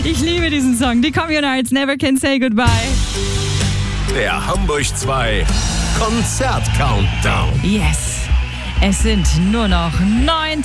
Ich liebe diesen Song. Die Communards, Never Can Say Goodbye. Der Hamburg 2 Konzert-Countdown. Yes. Es sind nur noch 9